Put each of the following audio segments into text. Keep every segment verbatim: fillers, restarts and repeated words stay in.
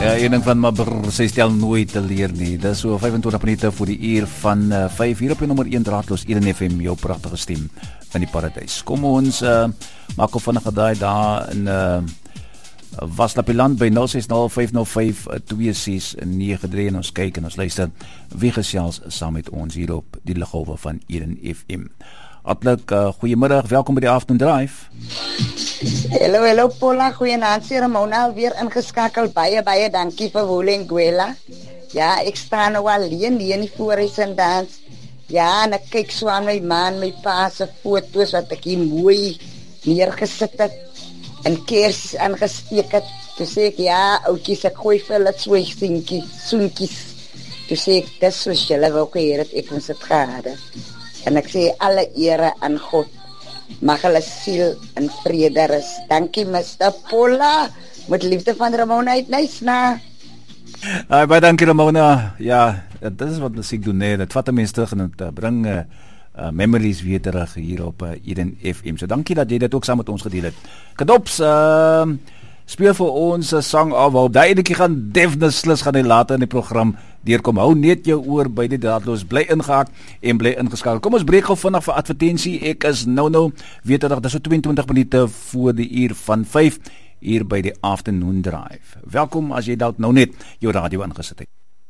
Ja, een ding van my brrr, sy stel nooit te leer nie. Dis so vyfentwintig minute voor die uur van uh, vyf hier op die nommer een draadloos Eden F M, jou pragtige stem in die paradys. Kom ons uh, maak op vinnige daai daar in uh, was op die land by nul ses nul vyf nul vyf twee ses nege drie en ons kyk en ons luister wie gesels saam met ons hier op die liggolwe van Eden F M. Hartlik uh, goeiemiddag, welkom by die Afternoon Drive. Hallo, hallo Paula, goeienaand, Ramona, weer ingeskakel, baie, baie dankie vir Wole en Gwela. Ja, ek sta nou alleen hier in die voorhuis en dans. Ja, en ek kyk so aan my man, my pa se foto's wat ek hier mooi neergesit het en kers aangesteek het. Toe sê ek, ja, oukies, ek gooi vir hulle twee soenkies. Toe sê ek, dis soos julle wou geheer het, ek ons het gehad. En ek sê, alle ere aan God, mag hulle siel in vrede rus. Dankie, mister Paula, met liefde van Ramona uit Nysna. Uh, baie dankie, Ramona. Ja, dit is wat muziek doen, nee, dit vat een mens terug en het uh, bring uh, uh, memories weer terug hier op uh, Eden F M. So dankie dat jy dit ook saam met ons gedeel het. Kadops, uh, speel vir ons een sang af, waarop die eindelijk gaan definitely gaan hy later in die program deurkom. Hou net jou oor by die draadloos, bly ingehaak en bly ingeskakel. Kom ons breek gou vinnig vir advertensie. Ek is nou nou, weet dat dit so tweeëntwintig minute voor die uur van vyf, hier by die Afternoon Drive. Welkom as jy dalk nou net jou radio ingesit het.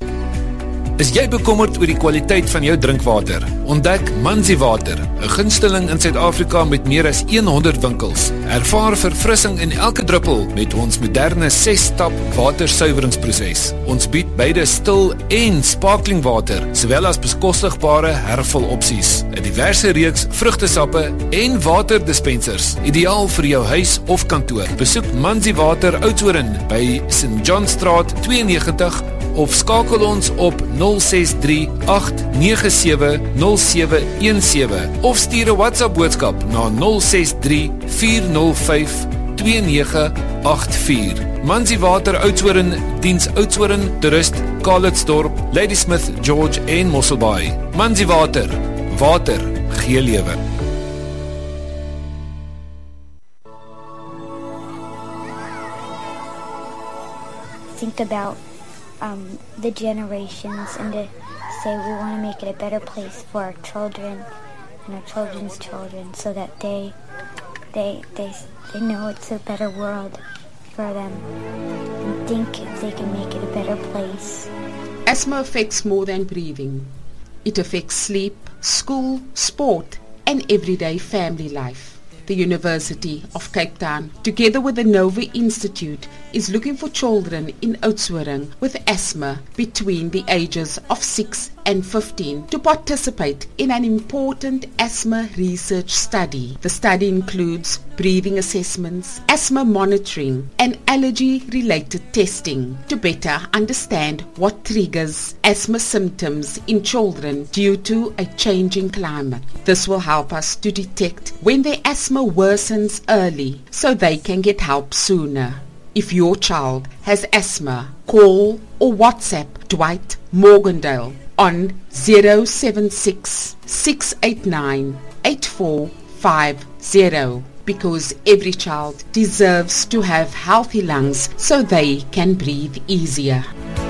Is jy bekommerd oor die kwaliteit van jou drinkwater? Ontdek Manzi Water, 'n gunsteling in Suid-Afrika met meer as honderd winkels. Ervaar verfrissing in elke druppel met ons moderne ses-stap watersuiveringsproses. Ons bied beide stil en sparkling water, sowel as bekostigbare hervulopsies. 'n Diverse reeks vrugtesappe en waterdispensers, ideaal vir jou huis of kantoor. Besoek Manzi Water Oudtshoorn by Saint John Straat twee en negentig of skakel ons op nul ses drie agt nege sewe nul sewe een sewe of stuur 'n WhatsApp boodskap na nul ses drie vier nul vyf twee nege agt vier. Manzi Water Oudtshoorn diens Oudtshoorn, Toerist, Calitzdorp, Ladysmith, George en Mosselbaai. Manzi Water, water gee lewe. Think about Um, the generations and to say we want to make it a better place for our children and our children's children so that they they they they know it's a better world for them and think if they can make it a better place. Asthma affects more than breathing. It affects sleep, school, sport and everyday family life. The University of Cape Town, together with the Nova Institute, is looking for children in Oudtshoorn with asthma between the ages of six and fifteen to participate in an important asthma research study. The study includes breathing assessments, asthma monitoring, and allergy-related testing to better understand what triggers asthma symptoms in children due to a changing climate. This will help us to detect when their asthma worsens early so they can get help sooner. If your child has asthma, call or WhatsApp Dwight Morgendale on zero seven six six eight nine eight four five zero because every child deserves to have healthy lungs so they can breathe easier.